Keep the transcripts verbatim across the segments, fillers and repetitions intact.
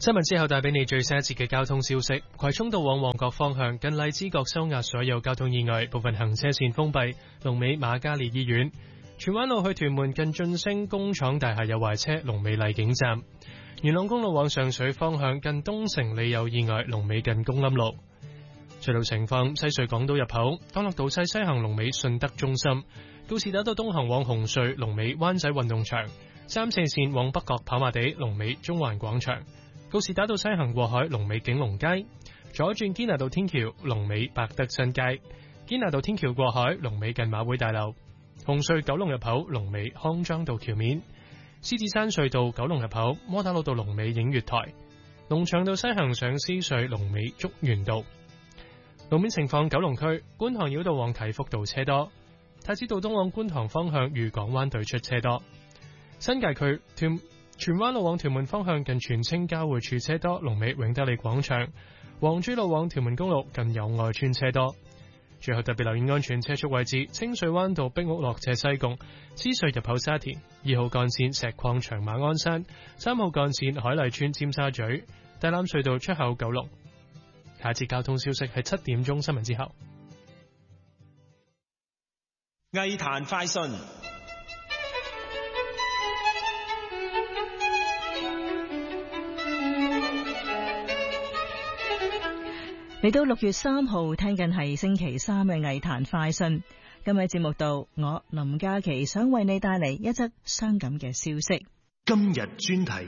新聞之後帶俾你最新一節嘅交通消息。葵涌道往旺角方向近荔枝角收押所有交通意外，部分行車線封閉。龍尾瑪嘉烈醫院。荃灣路去屯門近晉升工廠大廈有壞車，龍尾荔景站。元朗公路往上水方向近東城里有意外，龍尾近公庵路。隧道情況：西隧港島入口干諾道西西行龍尾順德中心，告士打道東行往紅隧龍尾灣仔運動場，三四線往北角跑馬地龍尾中環廣場，告士打道西行過海龍尾景隆街，左轉堅拿道天橋龍尾百德新街，堅拿道天橋過海龍尾近馬會大樓，紅隧九龍入口龍尾康莊道橋面，獅子山隧道九龍入口窩打老道龍尾映月台，龍翔道西行上獅隧龍尾竹園道。路面情況：九龍區觀塘繞道往啟福道車多，太子道東往觀塘方向御港灣對出車多。新界區屯荃灣路往屯門方向近荃青交匯處車多，龍尾永德利廣場。黃珠路往屯門公路近友愛村車多。最後特別留意安全車速位置：清水灣道碧屋落斜西貢，獅隧入口沙田，二號幹線石礦場馬鞍山，三號幹線海麗村尖沙咀，大欖隧道出口九龍。下次交通消息係七點鐘新聞之後。 藝壇快訊， 嚟到六月三號，聽緊係星期三嘅藝壇快訊。今日節目度，我林嘉琪想為你帶嚟一則傷感嘅消息。 今日專題。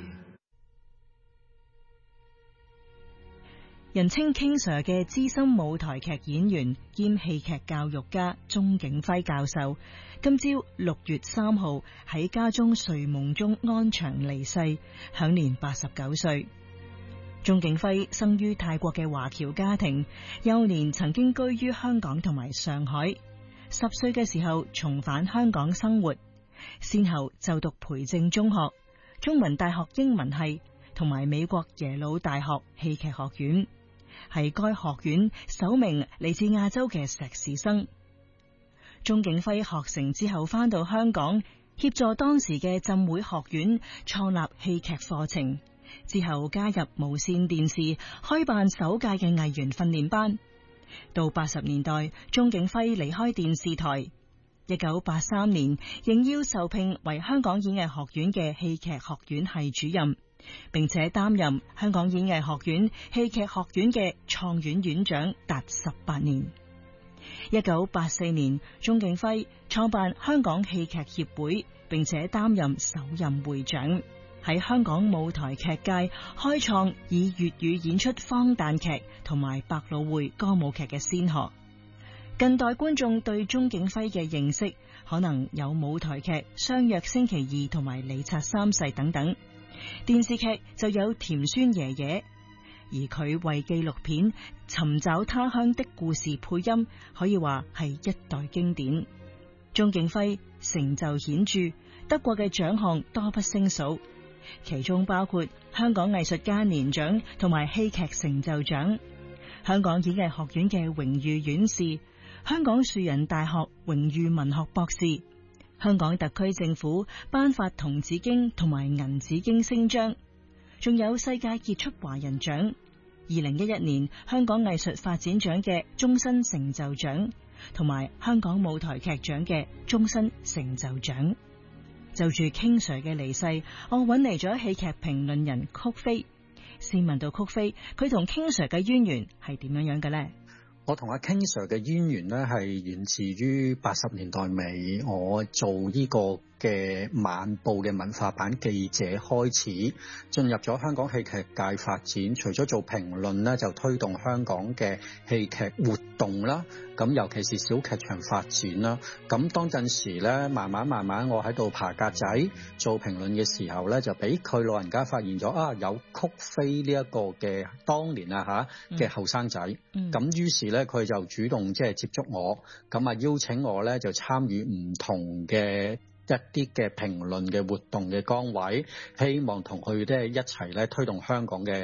人稱 King Sir 嘅資深舞台劇演員兼戲劇教育家鍾景輝教授，今朝六月三號喺家中睡夢中安詳離世，享年八十九歲。鍾景輝生於泰國嘅華僑家庭，幼年曾經居於香港同埋上海，十歲嘅時候重返香港生活，先後就讀培正中學、中文大學英文系同埋美國耶魯大學戲劇學院，係該學院首名嚟自亞洲嘅碩士生。鍾景輝學成之後返到香港，協助當時嘅浸會學院創立戲劇課程，之後加入無綫電視開辦首屆嘅藝員訓練班。到八十年代，鍾景輝離開電視台。一九八三年應邀受聘為香港演藝學院嘅戲劇學院系主任，並且擔任香港演藝學院戲劇學院嘅創院院長達十八年。一九八四年，鍾景輝創辦香港戲劇協會，並且擔任首任會長，喺香港舞台劇界開創以粵語演出荒誕劇同埋百老匯歌舞劇嘅先河。近代觀眾對鍾景輝嘅認識，可能有舞台劇《相約星期二》同埋《李察三世》等等，電視劇就有《甜酸爺爺》，而佢為紀錄片《尋找他鄉的故事》配音，可以話係一代經典。鍾景輝成就顯著，得過嘅獎項多不勝數，其中包括香港藝術家年獎同埋戲劇成就獎，香港演藝學院嘅榮譽院士，香港樹仁大學榮譽文學博士，香港特區政府頒發銅紫荊同埋銀紫荊星章，仲有世界傑出華人獎、二零一一年香港藝術發展獎嘅終身成就獎，同埋香港舞台劇獎嘅終身成就獎。就住 King Sir 嘅離世，我揾嚟咗戲劇評論人曲飛，先問到曲飛，佢同 King Sir 嘅淵源係點樣樣嘅呢？ 我同阿 King Sir 嘅淵源咧，係源自於八十年代尾，我做呢個嘅晚報嘅文化版記者開始，進入咗香港戲劇界發展。除咗做評論咧，就推動香港嘅戲劇活動啦。咁尤其是小劇場發展啦。咁當陣時咧，慢慢慢慢我喺度爬格仔做評論嘅時候咧，就俾佢老人家發現咗啊，有曲飛呢一個嘅當年啊吓嘅後生仔。咁、嗯、於是咧，佢就主動即係接觸我，咁啊邀請我咧就參與唔同嘅一啲嘅評論嘅活動嘅崗位，希望同佢哋一齊咧推動香港嘅劇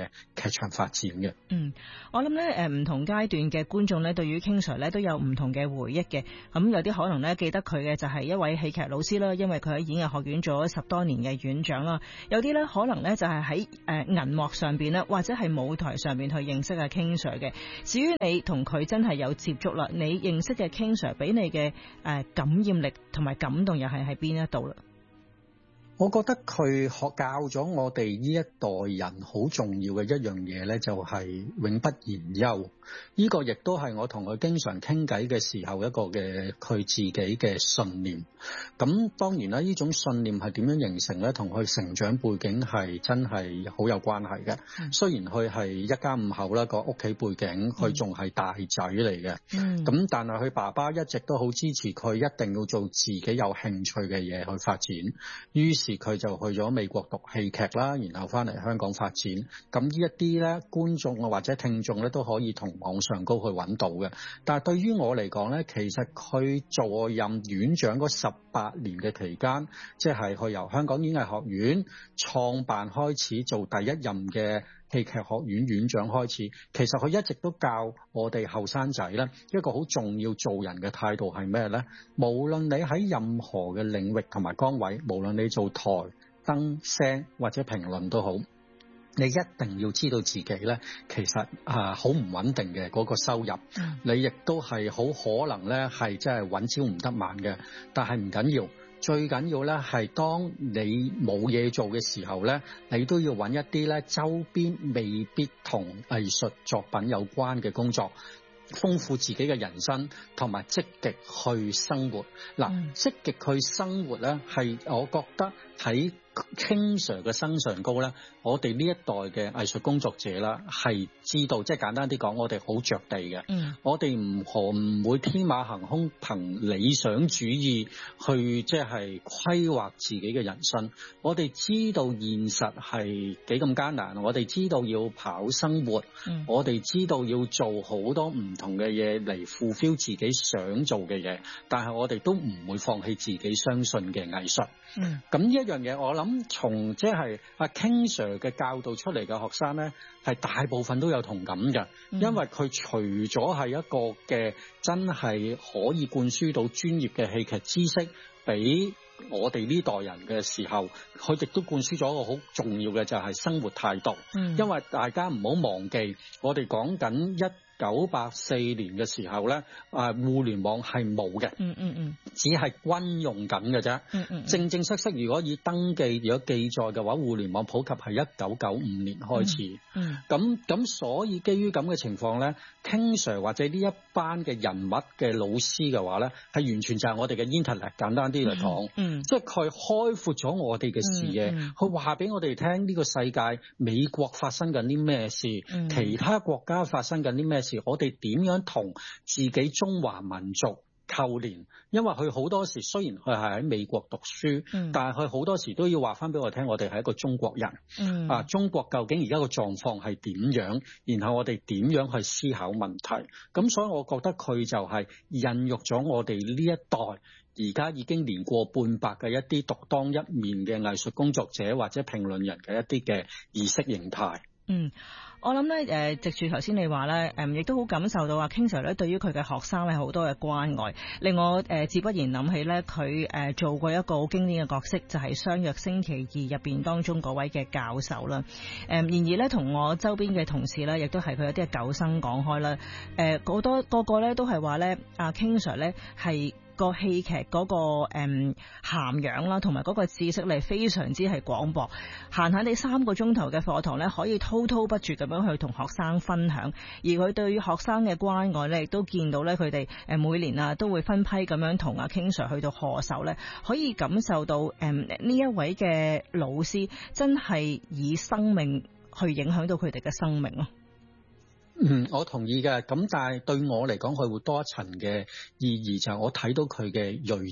劇場發展嘅。 嗯，我諗咧誒唔同階段嘅觀眾咧，對於 King Sir 咧都有唔同嘅回憶嘅。咁有啲可能咧記得佢嘅就係一位戲劇老師啦，因為佢喺演藝學院做咗十多年嘅院長啦。有啲咧可能咧就係喺誒銀幕上邊咧，或者係舞台上邊去認識阿 King Sir 嘅。至於你同佢真係有接觸啦，你認識嘅 King Sir 俾你嘅誒感染力同埋感動又係喺邊一度啦？ 我覺得佢學教咗我哋呢一代人好重要嘅一樣嘢咧，就係永不言休。呢個亦都係我同佢經常傾偈嘅時候一個嘅佢自己嘅信念。咁當然啦，呢種信念係點樣形成咧？同佢成長背景係真係好有關係嘅。嗯、雖然佢係一家五口啦，個屋企背景佢仲係大仔嚟嘅。咁、嗯、但係佢爸爸一直都好支持佢，一定要做自己有興趣嘅嘢去發展。於是佢就去咗美國讀戲劇啦，然後翻嚟香港發展。咁呢一啲咧，觀眾或者聽眾咧都可以同網上高去揾到嘅。但係對於我嚟講咧，其實佢做任院長嗰十八年嘅期間，即係佢由香港演藝學院創辦開始做第一任嘅戲劇學院院長開始，其實佢一直都教我哋後生仔咧一個好重要做人嘅態度係咩咧？無論你喺任何嘅領域同埋崗位，無論你做台燈聲或者評論都好，你一定要知道自己咧，其實啊好唔穩定嘅嗰個收入，嗯、你亦都係好可能咧係真係揾朝唔得晚嘅，但係唔緊要。最緊要咧係當你冇嘢做嘅時候咧，你都要揾一啲咧周邊未必同藝術作品有關嘅工作，豐富自己嘅人生，同埋積極去生活。嗱、嗯，積極去生活咧係我覺得喺King Sir 嘅身上高咧，我哋呢一代嘅藝術工作者啦，係知道，即係簡單啲講，我哋好着地嘅。嗯，我哋唔可唔會天馬行空，憑理想主義去即係規劃自己嘅人生。我哋知道現實係幾咁艱難，我哋知道要跑生活，嗯、我哋知道要做好多唔同嘅嘢嚟 fulfill 自己想做嘅嘢，但係我哋都唔會放棄自己相信嘅藝術。嗯，咁呢一樣嘢，我諗從即係阿 King Sir 嘅教導出嚟嘅學生咧，係大部分都有同感嘅，因為佢除咗係一個嘅真係可以灌輸到專業嘅戲劇知識俾我哋呢代人嘅時候，佢亦都灌輸咗一個好重要嘅就係生活態度。嗯，因為大家唔好忘記，我哋講緊一九八四年嘅時候咧，啊互聯網係冇嘅，嗯嗯嗯，只係軍用緊嘅啫，嗯嗯，正正式式如果以登記如果記載嘅話，互聯網普及係一九九五年開始，嗯，咁咁所以基於咁嘅情況咧，King Sir 或者呢一班嘅人物嘅老師嘅話咧，係完全就係我哋嘅 internet， 簡單啲嚟講，嗯，即係佢開闊咗我哋嘅視野，佢話俾我哋聽呢個世界美國發生緊啲咩事，嗯，其他國家發生緊啲咩事。我哋點樣同自己中華民族扣連？因為佢好多時雖然佢係喺美國讀書，嗯、但係佢好多時都要話翻俾我聽，我哋係一個中國人。嗯、啊，中國究竟而家個狀況係點樣？然後我哋點樣去思考問題？咁所以我覺得佢就係孕育咗我哋呢一代而家已經年過半百嘅一啲獨當一面嘅藝術工作者或者評論人嘅一啲嘅意識形態。嗯。 我諗咧，誒，藉住頭先你話咧，誒，亦都好感受到話 King Sir 咧對於佢嘅學生咧好多嘅關愛，令我誒自不然諗起咧佢誒做過一個好經典嘅角色，就係、是《相約星期二》入邊當中嗰位嘅教授啦。誒，然而咧同我周邊嘅同事咧，亦都係佢有啲嘅舊生講開啦。誒，好多個個咧都係話咧，阿 King Sir 咧係。個戲劇嗰個誒涵養啦，同埋嗰個知識嚟非常之係廣博，閒閒地三個鐘頭嘅課堂咧，可以滔滔不絕咁樣去同學生分享，而佢對於學生嘅關愛咧，亦都見到咧佢哋誒每年啊都會分批咁樣同阿 King Sir 去到賀壽咧，可以感受到誒呢一位嘅老師真係以生命去影響到佢哋嘅生命咯。 嗯，我同意嘅，咁但係對我嚟講，佢會多一層嘅意義，就係我睇到佢嘅睿智。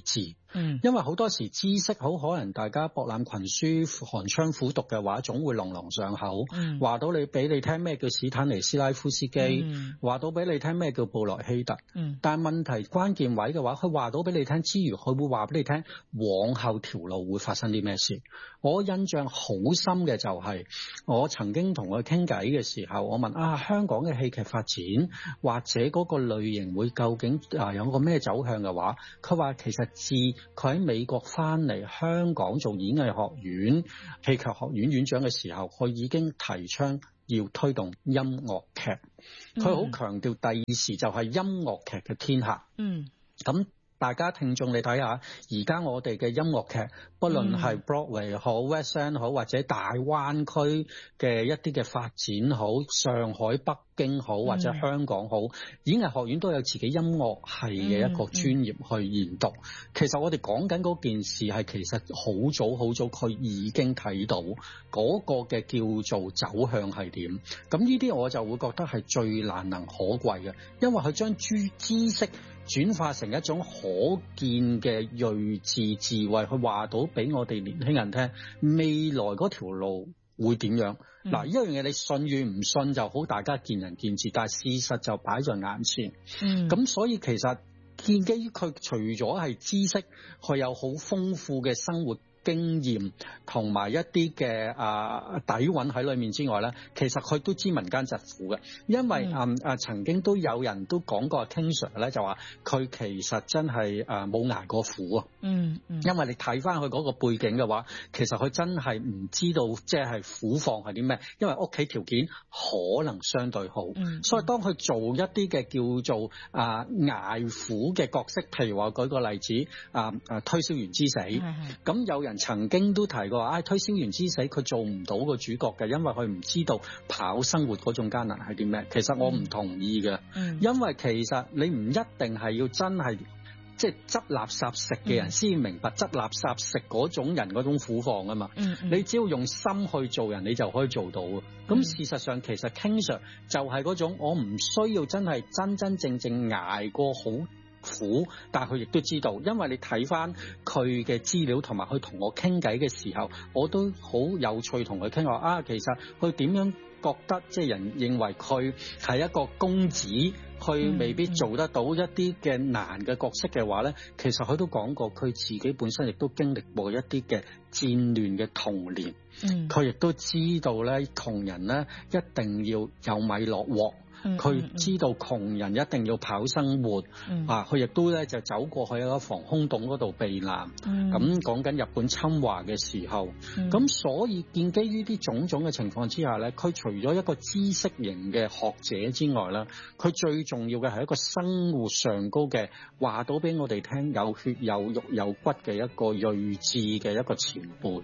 嗯，因為好多時知識好可能大家博覽群書、寒窗苦讀嘅話，總會朗朗上口。嗯，話到你俾你聽咩叫史坦尼斯拉夫斯基，話、嗯、到俾你聽咩叫布萊希特。嗯，但係問題關鍵位嘅話，佢話到俾你聽之餘，佢會話俾你聽往後條路會發生啲咩事。我印象好深嘅就係、是、我曾經同佢傾偈嘅時候，我問啊，香港嘅戲劇發展或者嗰個類型會究竟啊有個咩走向嘅話，佢話其實自佢喺美國翻嚟香港做演藝學院戲劇學院院長嘅時候，佢已經提倡要推動音樂劇，佢好強調第二時就係音樂劇嘅天下。嗯，咁大家聽眾你睇下，而家我哋嘅音樂劇，不論係 Broadway 好、West End 好，或者大灣區嘅一啲嘅發展好，上海、北京好，或者香港好，演藝學院都有自己音樂系嘅一個專業去研讀。其實我哋講緊嗰件事係其實好早好早，佢已經睇到嗰個嘅叫做走向係點。咁呢啲我就會覺得係最難能可貴嘅，因為佢將知知識轉化成一種可見嘅睿智智慧，去話到俾我哋年輕人聽，未來嗰條路會點樣？嗱、嗯，呢樣嘢你信與唔信就好，大家見仁見智，但係事實就擺在眼前。嗯，咁所以其實建基於佢除咗係知識，佢有好豐富嘅生活經驗同埋一啲嘅啊底蘊喺裏面之外咧，其實佢都知民間疾苦嘅，因為啊啊、嗯、曾經都有人都講過 King Sir 咧，就話佢其實真係誒冇捱過苦啊。嗯嗯，因為你睇翻佢嗰個背景嘅話，其實佢真係唔知道即係苦況係啲咩，因為屋企條件可能相對好，嗯、所以當佢做一啲嘅叫做啊捱苦嘅角色，譬如話舉個例子啊啊推銷員之死，咁有人曾經都提過，唉、哎，推銷員之死佢做唔到個主角嘅，因為佢唔知道跑生活嗰種艱難係啲咩。其實我唔同意嘅，嗯、因為其實你唔一定係要真係即係執垃圾食嘅人先明白執垃圾食嗰種人嗰種苦況啊嘛。嗯嗯、你只要用心去做人，你就可以做到。咁、嗯、事實上，其實 King Sir 就係嗰種我唔需要真係真真正正捱過好苦，但係佢亦都知道，因為你睇翻佢嘅資料同埋佢同我傾偈嘅時候，我都好有趣同佢傾話啊，其實佢點樣覺得即係人認為佢係一個公子，佢未必做得到一啲嘅難嘅角色嘅話咧，其實佢都講過佢自己本身亦都經歷過一啲嘅戰亂嘅童年，佢亦都知道咧窮人咧一定要有米落鑊。佢知道窮人一定要跑生活，嗯、啊！佢亦都咧就走過去一個防空洞嗰度避難。咁講緊日本侵華嘅時候，咁、嗯、所以建基於啲種種嘅情況之下咧，佢除咗一個知識型嘅學者之外咧，佢最重要嘅係一個生活上高嘅話到俾我哋聽，有血有肉有骨嘅一個睿智嘅一個前輩。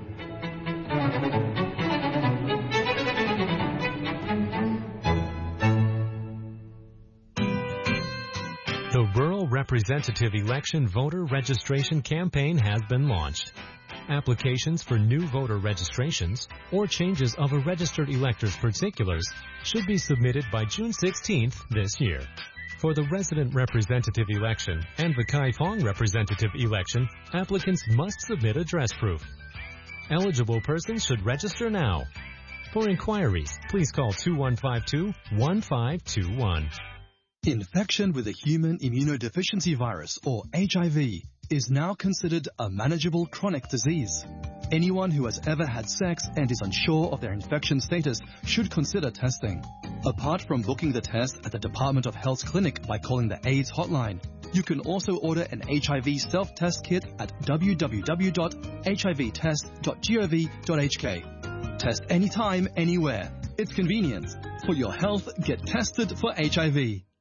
The Rural Representative Election Voter Registration Campaign has been launched. Applications for new voter registrations or changes of a registered elector's particulars should be submitted by June sixteenth this year. For the resident representative election and the Kaifong representative election, applicants must submit address proof. Eligible persons should register now. For inquiries, please call two one five two, one five two one. Infection with a human immunodeficiency virus, or H I V, is now considered a manageable chronic disease. Anyone who has ever had sex and is unsure of their infection status should consider testing. Apart from booking the test at the Department of Health's clinic by calling the AIDS hotline, you can also order an H I V self-test kit at w w w dot h i v test dot gov dot h k. Test anytime, anywhere. It's convenient. For your health, get tested for H I V.